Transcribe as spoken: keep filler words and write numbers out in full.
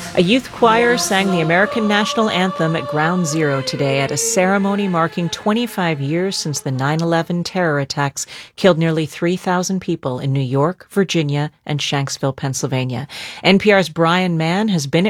A youth choir sang the American national anthem at Ground Zero today at a ceremony marking twenty-five years since the nine eleven terror attacks killed nearly three thousand people in New York, Virginia, and Shanksville, Pennsylvania. N P R's Brian Mann has been